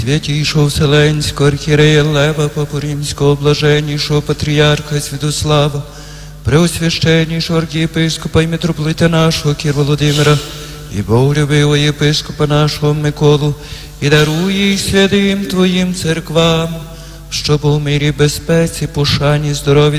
Святійшого Вселенського архієрея Лева Папу-Римського, блаженнішого патріарха Святослава, преосвященнішого архієпископа і митрополита нашого Кір Володимира, і боголюбивого єпископа нашого Миколу, і даруй їх святим Твоїм церквам, щоб у мирі, безпеці, пошані, здоров'ї